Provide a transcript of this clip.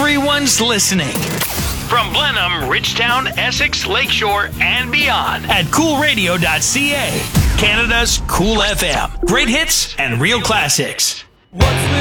Everyone's listening. From Blenheim, Ridgetown, Essex, Lakeshore, and beyond at coolradio.ca. Canada's Cool FM. Great hits and real classics.